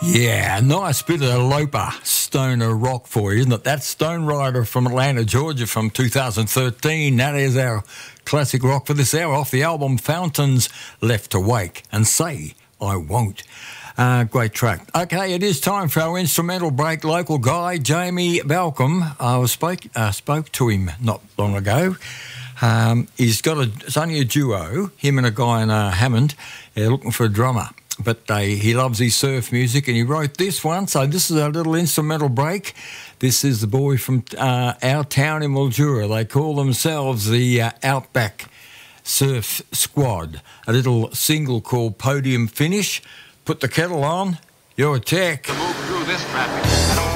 Yeah, nice bit of Loper stoner rock for you, isn't it? That's Stone Rider from Atlanta, Georgia from 2013. That is our classic rock for this hour off the album Fountains Left to Wake and Say I Won't. Great track. Okay, it is time for our instrumental break. Local guy, Jamie Balcom. I spoke to him not long ago. It's only a duo, him and a guy in Hammond. They're looking for a drummer. But he loves his surf music and he wrote this one. So this is our little instrumental break. This is the boy from our town in Mildura. They call themselves the Outback Surf Squad. A little single called Podium Finish. Put the kettle on. You're a tech. To move through this traffic.